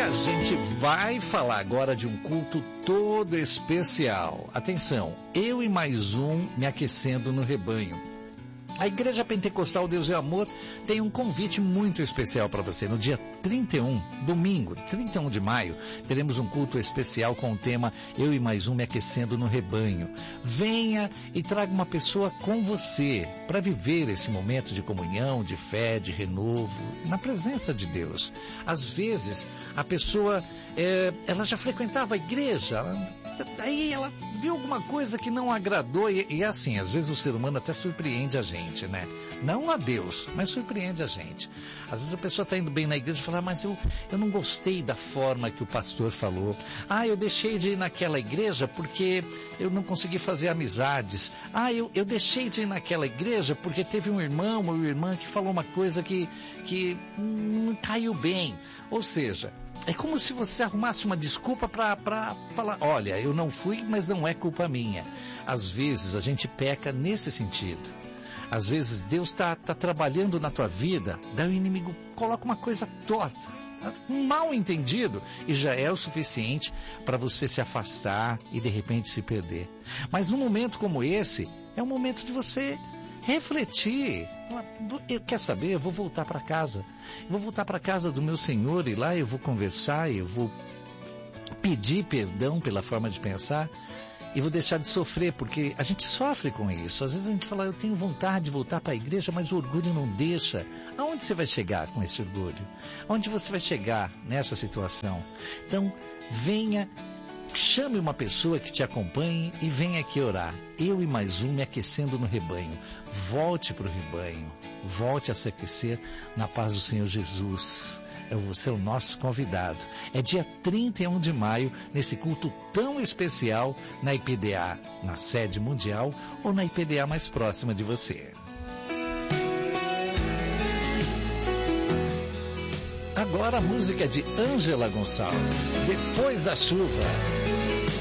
A gente vai falar agora de um culto todo especial. Atenção, eu e mais um me aquecendo no rebanho. A Igreja Pentecostal Deus é Amor tem um convite muito especial para você. No dia 31, domingo, 31 de maio, teremos um culto especial com o tema Eu e mais um me aquecendo no rebanho. Venha e traga uma pessoa com você para viver esse momento de comunhão, de fé, de renovo, na presença de Deus. Às vezes, a pessoa, ela já frequentava a igreja, aí ela viu alguma coisa que não agradou e assim, às vezes o ser humano até surpreende a gente, né? Não a Deus, mas surpreende a gente. Às vezes a pessoa está indo bem na igreja e fala, mas eu não gostei da forma que o pastor falou. Eu deixei de ir naquela igreja porque eu não consegui fazer amizades. Eu deixei de ir naquela igreja porque teve um irmão ou uma irmã que falou uma coisa que não caiu bem. Ou seja, é como se você arrumasse uma desculpa para falar, olha, eu não fui, mas não é culpa minha. Às vezes a gente peca nesse sentido. Às vezes Deus está trabalhando na tua vida, daí o inimigo coloca uma coisa torta, um mal entendido, e já é o suficiente para você se afastar e de repente se perder. Mas num momento como esse, é um momento de você refletir. Quer saber? Eu vou voltar para casa. Vou voltar para casa do meu Senhor e lá eu vou conversar, eu vou pedir perdão pela forma de pensar e vou deixar de sofrer, porque a gente sofre com isso. Às vezes a gente fala, eu tenho vontade de voltar para a igreja, mas o orgulho não deixa. Aonde você vai chegar com esse orgulho? Aonde você vai chegar nessa situação? Então, venha, chame uma pessoa que te acompanhe e venha aqui orar. Eu e mais um me aquecendo no rebanho. Volte para o rebanho. Volte a se aquecer na paz do Senhor Jesus. Você é o nosso convidado. É dia 31 de maio, nesse culto tão especial, na IPDA, na sede mundial ou na IPDA mais próxima de você. Agora a música de Ângela Gonçalves, Depois da Chuva.